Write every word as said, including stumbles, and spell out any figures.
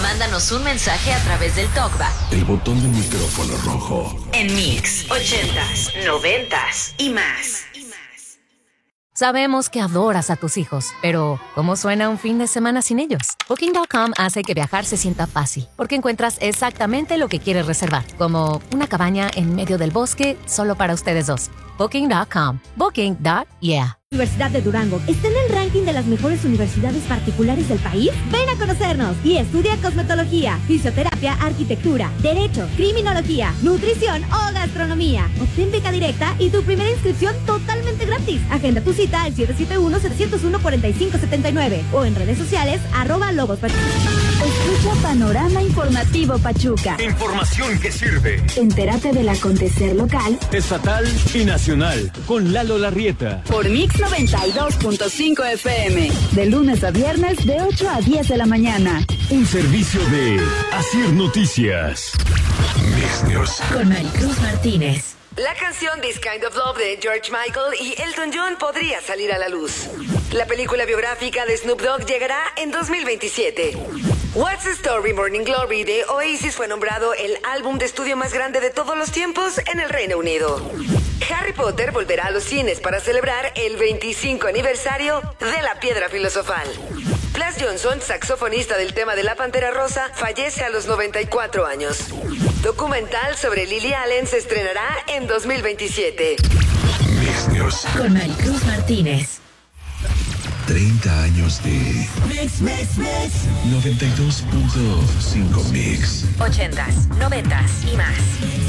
Mándanos un mensaje a través del TalkBack. El botón del micrófono rojo. En Mix, ochentas, noventas y más. Sabemos que adoras a tus hijos, pero ¿cómo suena un fin de semana sin ellos? Booking punto com hace que viajar se sienta fácil, porque encuentras exactamente lo que quieres reservar, como una cabaña en medio del bosque solo para ustedes dos. Booking punto com. Booking. Yeah. Universidad de Durango está en el ranking de las mejores universidades particulares del país. Ven a conocernos y estudia cosmetología, fisioterapia, arquitectura, derecho, criminología, nutrición o gastronomía. Obtén beca directa y tu primera inscripción totalmente gratis. Agenda tu cita al siete siete uno, siete cero uno, cuatro cinco siete nueve o en redes sociales arroba Lobos Pachuca. Escucha Panorama Informativo Pachuca. Información que sirve. Entérate del acontecer local, estatal y nacional con Lalo Larrieta. Por Mix noventa y dos punto cinco F M. De lunes a viernes de ocho a diez de la mañana. Un servicio de Asir Noticias. Mix News. Con Maricruz Martínez. La canción This Kind of Love de George Michael y Elton John podría salir a la luz. La película biográfica de Snoop Dogg llegará en dos mil veintisiete. What's the Story Morning Glory de Oasis fue nombrado el álbum de estudio más grande de todos los tiempos en el Reino Unido. Harry Potter volverá a los cines para celebrar el veinticinco aniversario de la Piedra Filosofal. Flash Johnson, saxofonista del tema de La Pantera Rosa, fallece a los noventa y cuatro años. Documental sobre Lily Allen se estrenará en dos mil veintisiete. Mix News. Con Maricruz Martínez. treinta años de Mix, mix, mix. noventa y dos punto cinco Mix. Ochentas, noventas y más.